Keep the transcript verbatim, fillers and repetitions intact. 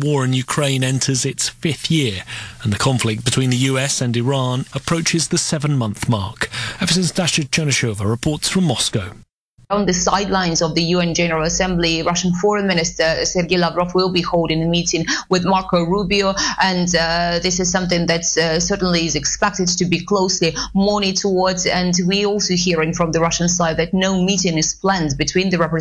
war in Ukraine enters its fifth year, and the conflict between the U S and Iran approaches the seven-month mark. Ever since Dasha Chernyshova reports from Moscow. On the sidelines of the U N General Assembly, Russian Foreign Minister Sergei Lavrov will be holding a meeting with Marco Rubio, and uh, this is something that uh, certainly is expected to be closely monitored. And we also hearing from the Russian side that no meeting is planned between the representatives